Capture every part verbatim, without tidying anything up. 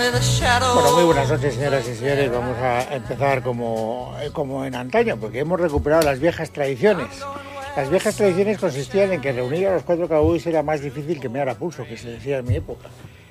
Bueno, muy buenas noches, señoras y señores. Vamos a empezar como, como en antaño, porque hemos recuperado las viejas tradiciones. Las viejas tradiciones consistían en que reunir a los cuatro cowboys era más difícil que mear a pulso, que se decía en mi época.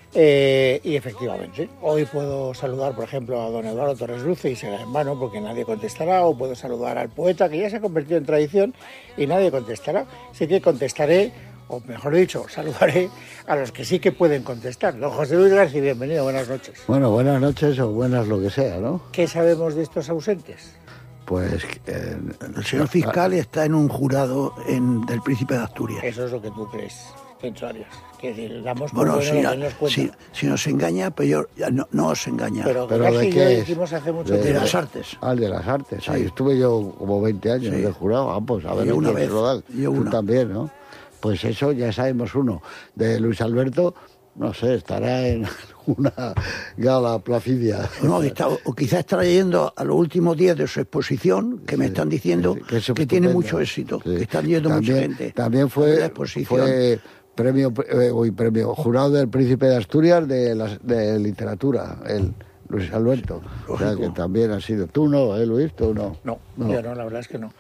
Eh, y efectivamente, hoy puedo saludar, por ejemplo, a don Eduardo Torres Luce y será en vano porque nadie contestará, o puedo saludar al poeta, que ya se ha convertido en tradición y nadie contestará. Así que contestaré, o mejor dicho, saludaré a los que sí que pueden contestar. Don José Luis García, bienvenido, buenas noches. Bueno, buenas noches o buenas lo que sea, ¿no? ¿Qué sabemos de estos ausentes? Pues eh, el señor fiscal está en un jurado en, del Príncipe de Asturias. Eso es lo que tú crees, Censo Arias. Que decir, damos bueno, por si, bueno lo que nos si, si nos engaña, pues yo, ya no, no os engaña. Pero, ¿Pero casi de ya qué hicimos hace mucho de, tiempo. de las artes. Ah, de las artes. Sí. Ahí estuve yo como veinte años Sí. de jurado. Ah, pues a ver, Yo una quién se vez, lo da. yo Tú una. también, ¿no? Pues eso ya sabemos uno. De Luis Alberto, no sé, estará en una gala placidia. No, está, o quizás estará yendo a los últimos días de su exposición, que me Sí, están diciendo que, que, es tiene estupendo. mucho éxito, Sí. que están yendo también, mucha gente. También a la fue, exposición. fue premio, eh, uy, premio, jurado del Príncipe de Asturias de, la, de literatura, el Luis Alberto. O sea, que también ha sido. Tú no, ¿eh, Luis? Tú no. No, no. Yo no, la verdad es que no.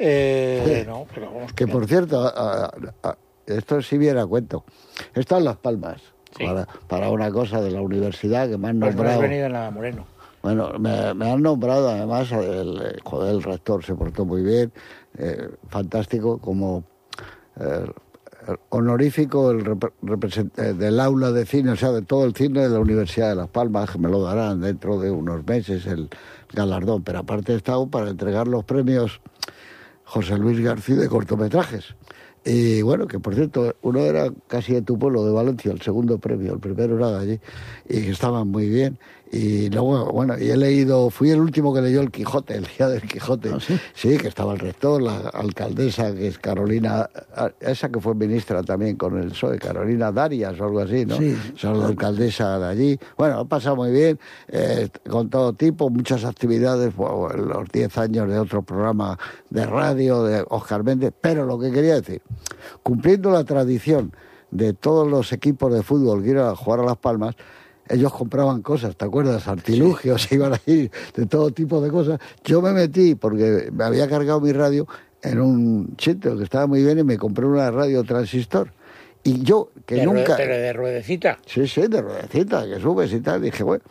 Eh, no, pero vamos. Que por cierto, a, a, a, esto sí viene a cuento. He estado en Las Palmas, sí. para, para una cosa de la universidad que me han pues nombrado. No has venido en la Moreno. Bueno, me, me han nombrado además, el, joder, el rector se portó muy bien, eh, fantástico, como eh, honorífico el rep, represent, del aula de cine, o sea, de todo el cine de la Universidad de Las Palmas, que me lo darán dentro de unos meses el galardón. Pero aparte he estado para entregar los premios José Luis García de cortometrajes. Y bueno, que por cierto, uno era casi de tu pueblo, de Valencia, el segundo premio, el primero era de allí, y que estaban muy bien. Y luego, bueno, y he leído, fui el último que leyó el Quijote, el guía del Quijote. ¿Ah, sí? Sí, que estaba el rector, la alcaldesa, que es Carolina, esa que fue ministra también con el P S O E, Carolina Darias o algo así, ¿no? Sí. Son la alcaldesa de allí. Bueno, ha pasado muy bien, eh, con todo tipo, muchas actividades, bueno, los diez años de otro programa de radio, de Óscar Méndez, pero lo que quería decir, cumpliendo la tradición de todos los equipos de fútbol que iban a jugar a Las Palmas, ellos compraban cosas, ¿te acuerdas? Artilugios, sí. Iban ahí de todo tipo de cosas. Yo me metí, porque me había cargado mi radio en un sitio que estaba muy bien y me compré una radio transistor. Y yo, que de nunca... Pero de ruedecita. Sí, sí, de ruedecita, que subes y tal. Dije, bueno...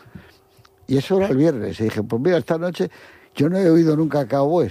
Y eso era el viernes. Y dije, pues mira, esta noche yo no he oído nunca Cowboys.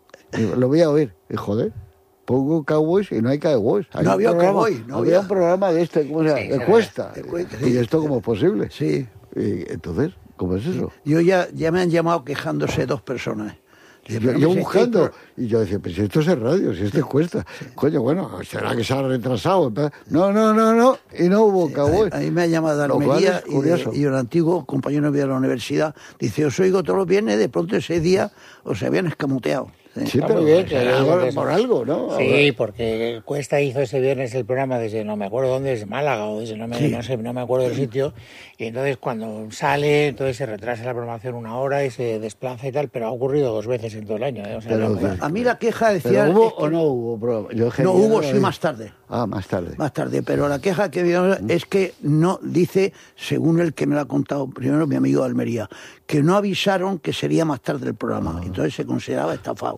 Y lo voy a oír. Y joder... pongo Cowboys y no hay Cowboys. Hay no había programa, Cowboys. No había había un programa de este, ¿cómo se llama? Sí, de Cuesta. de Cuesta, ¿Y sí. esto cómo es posible? Sí. Y entonces, ¿cómo es eso? Yo ya, ya me han llamado quejándose dos personas. Yo, yo, yo buscando, y yo decía, pues si esto es en radio, si esto es Cuesta. Sí. Coño, bueno, ¿será que se ha retrasado? No, no, no, no, y no hubo sí, Cowboys. A mí me ha llamado de Almería y, de, y un antiguo compañero mío de la universidad dice, os oigo todos los viernes, de pronto ese día os habían escamoteado. Sí, sí, pero bien, que por, por algo, ¿no? Sí, porque Cuesta hizo ese viernes el programa desde no me acuerdo dónde, desde Málaga o desde no me, sí. no sé, no me acuerdo del sitio, y entonces cuando sale, entonces se retrasa la programación una hora y se desplaza y tal, pero ha ocurrido dos veces en todo el año. ¿eh? O sea, pero, no, a mí la queja decía... ¿Pero hubo es que, o no hubo programa? Yo no hubo, sí, más tarde. Ah, más tarde. Más tarde, pero la queja que vio es que no, dice, según el que me lo ha contado primero mi amigo de Almería, que no avisaron que sería más tarde el programa, ah. entonces se consideraba estafado.